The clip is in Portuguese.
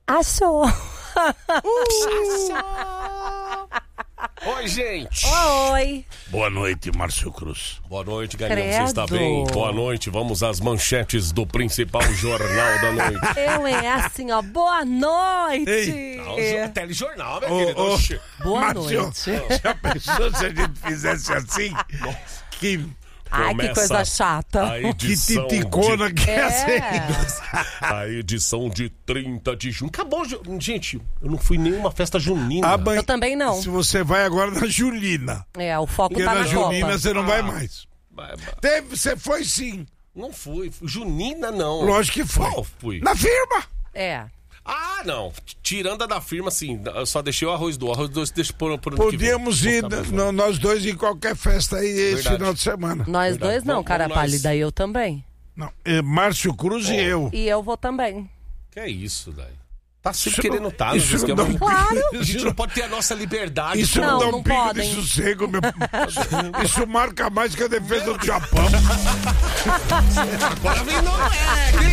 Achou. Oi, gente. Oi. Boa noite, Márcio Cruz. Boa noite, Galinha. Você está bem? Boa noite. Vamos às manchetes do principal jornal da noite. Eu é assim, ó. Boa noite. Ei. Telejornal, meu querido. Boa Márcio, noite. já pensou se a gente fizesse assim? Que Ai, que coisa chata. A edição titicona que é assim. A edição de 30 de junho. Acabou, gente. Eu não fui em nenhuma festa junina. Eu também não. Se você vai agora na Julina. O foco Porque tá na na Julina Copa. você não vai mais. Você foi sim. Não fui. Junina, não. Lógico que foi. Qual fui? Na firma. Ah, não. Tirando a da firma, assim, eu só deixei o arroz doce, deixa por ano Podíamos que vem. ir, nós dois, em qualquer festa aí esse Verdade. final de semana. Nós Verdade. dois não, Vamos cara nós. pálida. Eu também. Não, Márcio Cruz e eu. E eu vou também. Que é isso, daí? Tá sempre Isso querendo não- estar isso não dá um Claro. A gente não pode ter a nossa liberdade. Isso Não, não dá não um pingo podem. de sossego, meu. Isso marca mais que a defesa do Japão. Agora vem Noé.